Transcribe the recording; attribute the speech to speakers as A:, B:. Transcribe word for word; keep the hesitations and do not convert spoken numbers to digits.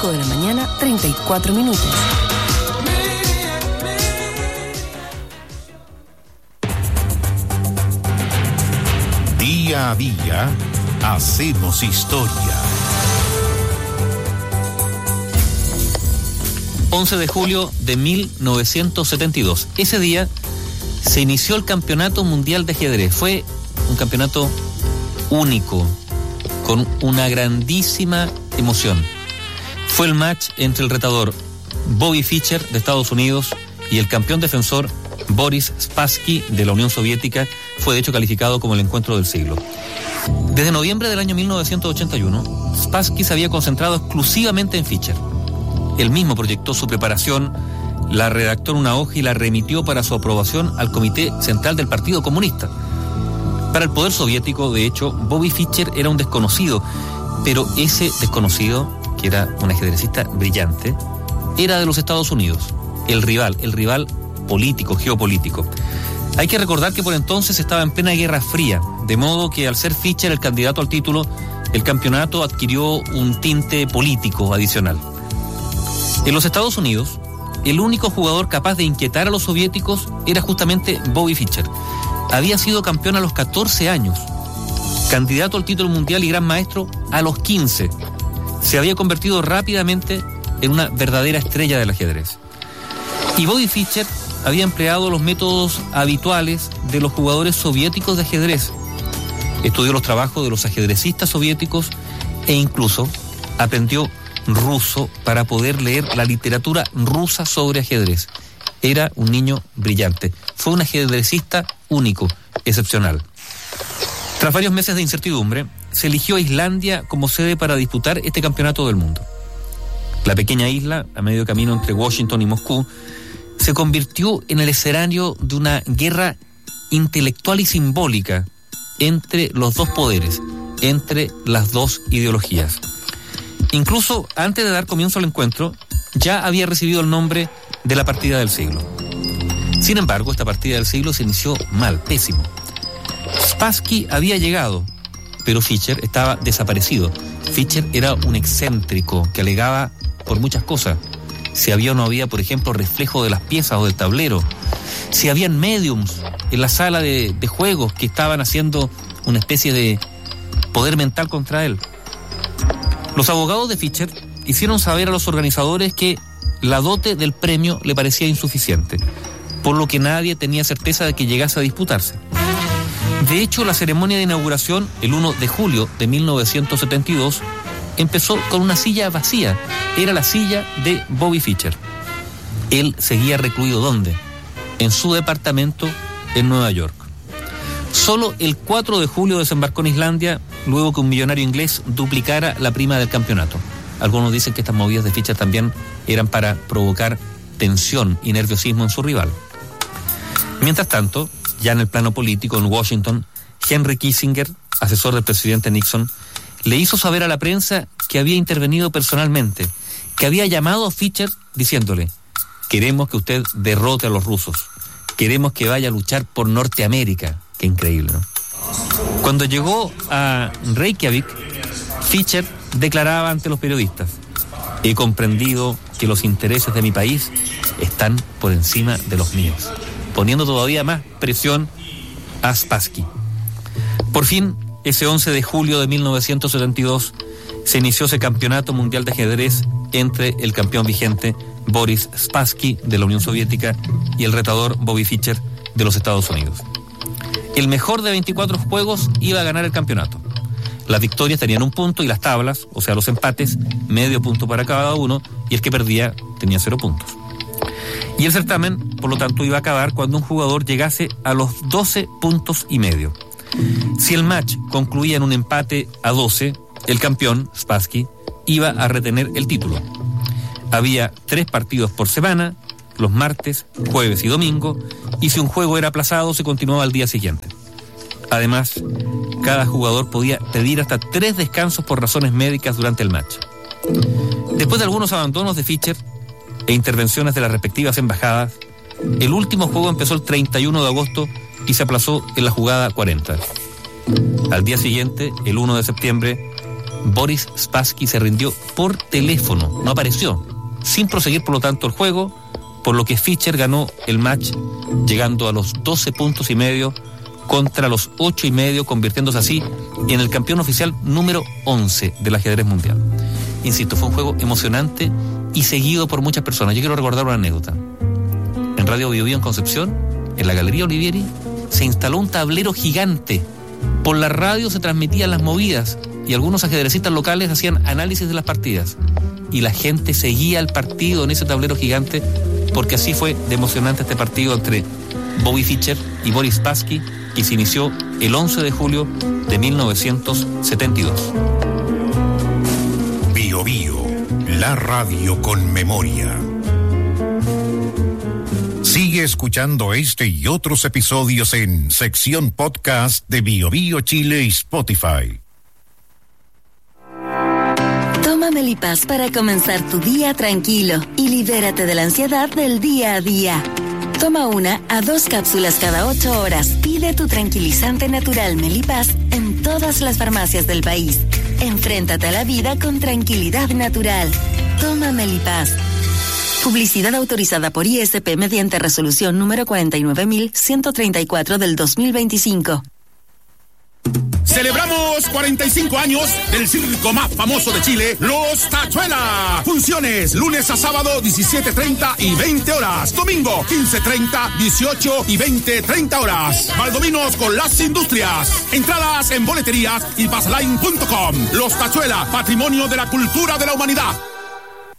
A: de la mañana, treinta y cuatro minutos.
B: Día a día, hacemos historia.
C: once de julio de mil novecientos setenta y dos. Ese día se inició el Campeonato Mundial de Ajedrez. Fue un campeonato único, con una grandísima emoción. Fue el match entre el retador Bobby Fischer de Estados Unidos y el campeón defensor Boris Spassky de la Unión Soviética. Fue de hecho calificado como el encuentro del siglo. Desde noviembre del año mil novecientos ochenta y uno, Spassky se había concentrado exclusivamente en Fischer. Él mismo proyectó su preparación, la redactó en una hoja y la remitió para su aprobación al Comité Central del Partido Comunista. Para el poder soviético, de hecho, Bobby Fischer era un desconocido, pero ese desconocido, que era un ajedrecista brillante, era de los Estados Unidos, el rival, el rival político, geopolítico. Hay que recordar que por entonces estaba en plena Guerra Fría, de modo que al ser Fischer el candidato al título, el campeonato adquirió un tinte político adicional. En los Estados Unidos, el único jugador capaz de inquietar a los soviéticos era justamente Bobby Fischer. Había sido campeón a los catorce años, candidato al título mundial y gran maestro a los quince. Se había convertido rápidamente en una verdadera estrella del ajedrez. Y Bobby Fischer había empleado los métodos habituales de los jugadores soviéticos de ajedrez. Estudió los trabajos de los ajedrecistas soviéticos e incluso aprendió ruso para poder leer la literatura rusa sobre ajedrez. Era un niño brillante. Fue un ajedrecista único, excepcional. Tras varios meses de incertidumbre, se eligió a Islandia como sede para disputar este campeonato del mundo. La pequeña isla, a medio camino entre Washington y Moscú, se convirtió en el escenario de una guerra intelectual y simbólica entre los dos poderes, entre las dos ideologías. Incluso antes de dar comienzo al encuentro, ya había recibido el nombre de la partida del siglo. Sin embargo, esta partida del siglo se inició mal, pésimo. Spassky había llegado, pero Fischer estaba desaparecido. Fischer era un excéntrico que alegaba por muchas cosas. Si había o no había, por ejemplo, reflejo de las piezas o del tablero. Si habían mediums en la sala de, de juegos que estaban haciendo una especie de poder mental contra él. Los abogados de Fischer hicieron saber a los organizadores que la dote del premio le parecía insuficiente, por lo que nadie tenía certeza de que llegase a disputarse. De hecho, la ceremonia de inauguración, el primero de julio de mil novecientos setenta y dos, empezó con una silla vacía. Era la silla de Bobby Fischer. Él seguía recluido, ¿dónde? En su departamento en Nueva York. Solo el cuatro de julio desembarcó en Islandia, luego que un millonario inglés duplicara la prima del campeonato. Algunos dicen que estas movidas de Fischer también eran para provocar tensión y nerviosismo en su rival. Mientras tanto, ya en el plano político en Washington, Henry Kissinger, asesor del presidente Nixon, le hizo saber a la prensa que había intervenido personalmente, que había llamado a Fischer diciéndole: queremos que usted derrote a los rusos, queremos que vaya a luchar por Norteamérica. Qué increíble, ¿no? Cuando llegó a Reykjavik, Fischer declaraba ante los periodistas: he comprendido que los intereses de mi país están por encima de los míos, poniendo todavía más presión a Spassky. Por fin, ese once de julio de mil novecientos setenta y dos, se inició ese campeonato mundial de ajedrez entre el campeón vigente Boris Spassky de la Unión Soviética y el retador Bobby Fischer de los Estados Unidos. El mejor de veinticuatro juegos iba a ganar el campeonato. Las victorias tenían un punto y las tablas, o sea los empates, medio punto para cada uno, y el que perdía tenía cero puntos. Y el certamen, por lo tanto, iba a acabar cuando un jugador llegase a los doce puntos y medio. Si el match concluía en un empate a doce, el campeón, Spassky, iba a retener el título. Había tres partidos por semana, los martes, jueves y domingo, y si un juego era aplazado, se continuaba al día siguiente. Además, cada jugador podía pedir hasta tres descansos por razones médicas durante el match. Después de algunos abandonos de Fischer e intervenciones de las respectivas embajadas, el último juego empezó el treinta y uno de agosto y se aplazó en la jugada cuarenta. Al día siguiente, el primero de septiembre, Boris Spassky se rindió por teléfono, no apareció, sin proseguir por lo tanto el juego, por lo que Fischer ganó el match llegando a los doce puntos y medio contra los ocho y medio, convirtiéndose así en el campeón oficial número once del ajedrez mundial. Insisto, fue un juego emocionante y seguido por muchas personas. Yo quiero recordar una anécdota. En Radio Bio Bio en Concepción, en la Galería Olivieri, se instaló un tablero gigante. Por la radio se transmitían las movidas y algunos ajedrecistas locales hacían análisis de las partidas. Y la gente seguía el partido en ese tablero gigante, porque así fue de emocionante este partido entre Bobby Fischer y Boris Spassky, que se inició el once de julio de mil novecientos setenta y dos.
B: Bio Bio, la radio con memoria. Sigue escuchando este y otros episodios en sección podcast de Bio Bio Chile y Spotify.
A: Toma Melipaz para comenzar tu día tranquilo y libérate de la ansiedad del día a día. Toma una a dos cápsulas cada ocho horas. Pide tu tranquilizante natural Melipaz en todas las farmacias del país. Enfréntate a la vida con tranquilidad natural. Toma Melipaz. Publicidad autorizada por I S P mediante resolución número cuarenta y nueve mil ciento treinta y cuatro del dos mil veinticinco.
D: Celebramos cuarenta y cinco años del circo más famoso de Chile, Los Tachuela. Funciones lunes a sábado diecisiete treinta y veinte horas. Domingo quince treinta, dieciocho y veinte treinta horas. Valdominos con las industrias. Entradas en boleterías y bassline punto com. Los Tachuela, patrimonio de la cultura de la humanidad.